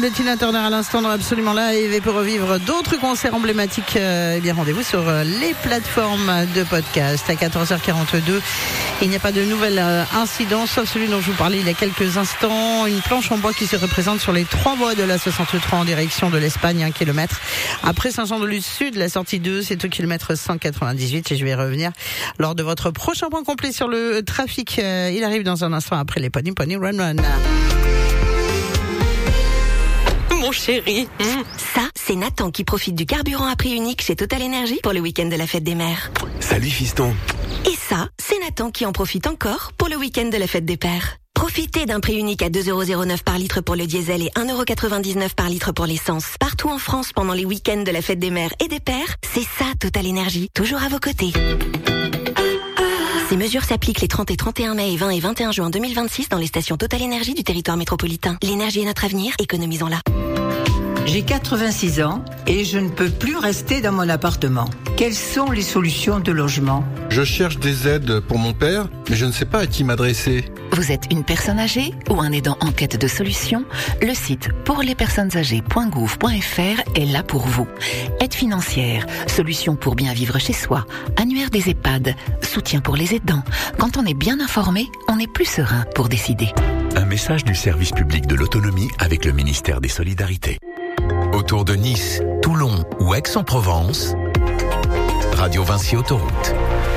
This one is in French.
de Tina Turner à l'instant dans Absolument Live. Et pour revivre d'autres concerts emblématiques, rendez-vous sur les plateformes de podcast. À 14h42, il n'y a pas de nouvel incident, sauf celui dont je vous parlais il y a quelques instants. Une planche en bois qui se représente sur les 3 voies de la 63 en direction de l'Espagne, 1 km. Après Saint-Jean-de-Luz Sud, la sortie 2, c'est au kilomètre 198. Et je vais revenir lors de votre prochain point complet sur le trafic. Il arrive dans un instant après les Pony Run Run. Mon chéri. Ça, c'est Nathan qui profite du carburant à prix unique chez Total Energy pour le week-end de la fête des mères. Salut fiston. Et ça, c'est Nathan qui en profite encore pour le week-end de la fête des pères. Profitez d'un prix unique à 2,09€ par litre pour le diesel et 1,99€ par litre pour l'essence. Partout en France pendant les week-ends de la fête des mères et des pères, c'est ça Total Energy, toujours à vos côtés. Ces mesures s'appliquent les 30 et 31 mai et 20 et 21 juin 2026 dans les stations Total Energy du territoire métropolitain. L'énergie est notre avenir, économisons-la. J'ai 86 ans et je ne peux plus rester dans mon appartement. Quelles sont les solutions de logement ? Je cherche des aides pour mon père, mais je ne sais pas à qui m'adresser. Vous êtes une personne âgée ou un aidant en quête de solutions ? Le site pourlespersonnesâgées.gouv.fr est là pour vous. Aide financière, solutions pour bien vivre chez soi, annuaire des EHPAD, soutien pour les aidants. Quand on est bien informé, on est plus serein pour décider. Un message du service public de l'autonomie avec le ministère des Solidarités. Autour de Nice, Toulon ou Aix-en-Provence, Radio Vinci Autoroute.